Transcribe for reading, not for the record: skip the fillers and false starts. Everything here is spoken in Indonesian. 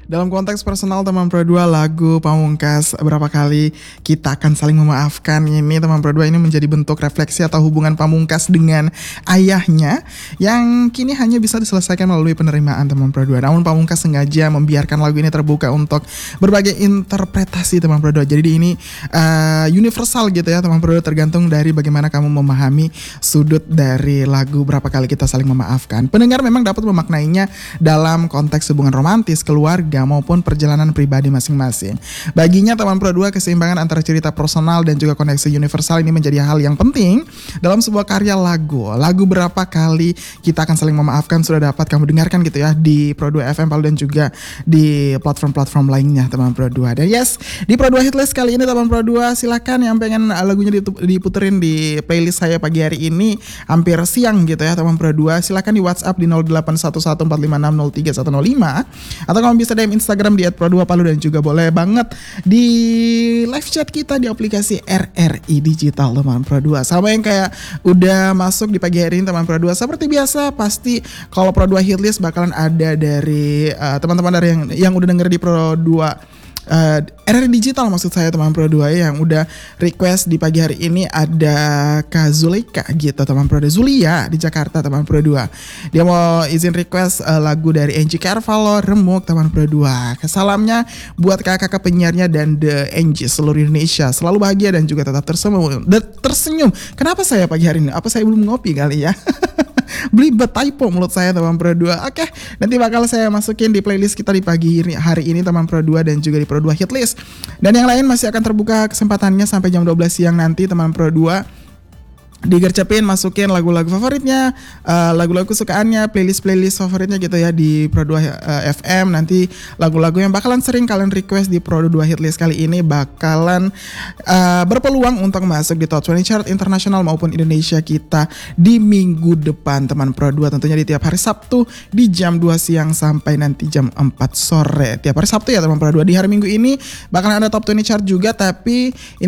Dalam konteks personal teman Pro 2 lagu Pamungkas berapa kali kita akan saling memaafkan. Ini teman Pro 2 ini menjadi bentuk refleksi atau hubungan Pamungkas dengan ayahnya yang kini hanya bisa diselesaikan melalui penerimaan teman Pro 2. Namun Pamungkas sengaja membiarkan lagu ini terbuka untuk berbagai interpretasi teman Pro 2. Jadi ini universal gitu ya teman Pro 2, tergantung dari bagaimana kamu memahami sudut dari lagu berapa kali kita saling memaafkan. Pendengar memang dapat memaknainya dalam konteks hubungan romantis, keluarga maupun perjalanan pribadi masing-masing. Baginya teman Pro 2, keseimbangan antara cerita personal dan juga koneksi universal ini menjadi hal yang penting dalam sebuah karya lagu. Lagu berapa kali kita akan saling memaafkan sudah dapat kamu dengarkan gitu ya di Pro 2 FM Palu dan juga di platform-platform lainnya teman Pro 2. Dan yes, di Pro 2 Hitlist kali ini teman Pro 2 silakan yang pengen lagunya diputerin di playlist saya pagi hari ini hampir siang gitu ya teman Pro 2, silakan di WhatsApp di 081145603105 atau kamu bisa DM Instagram di @pro2palu dan juga boleh banget di live chat kita di aplikasi RRI Digital teman Pro 2. Sama yang kayak udah masuk di pagi hari ini teman Pro 2, seperti biasa pasti kalau Pro 2 Hitlist bakalan ada dari teman-teman dari yang udah denger di Pro 2 RRI Digital maksud saya teman Pro 2 yang udah request di pagi hari ini. Ada Kak Zulika gitu teman Pro 2, Zulia di Jakarta teman Pro 2. Dia mau izin request lagu dari Angie Carvalho, Remuk teman Pro 2. Salamnya buat kakak penyiarnya dan The Angie seluruh Indonesia, selalu bahagia dan juga tetap tersenyum. Kenapa saya pagi hari ini? Apa saya belum ngopi kali ya? Belibet typo mulut saya teman Pro 2. Oke, nanti bakal saya masukin di playlist kita di pagi hari ini teman Pro 2 dan juga di Pro 2 Hitlist. Dan yang lain masih akan terbuka kesempatannya sampai jam 12 siang nanti teman Pro 2. Digercepin, masukin lagu-lagu favoritnya, lagu-lagu kesukaannya, playlist favoritnya gitu ya di Pro 2 FM. Nanti lagu-lagu yang bakalan sering kalian request di Pro 2 Hitlist kali ini bakalan berpeluang untuk masuk di Top 20 Chart internasional maupun Indonesia kita di minggu depan teman Pro 2, tentunya di tiap hari Sabtu di jam 2 siang sampai nanti jam 4 sore. Tiap hari Sabtu ya teman Pro 2. Di hari Minggu ini bakalan ada Top 20 Chart juga, tapi ini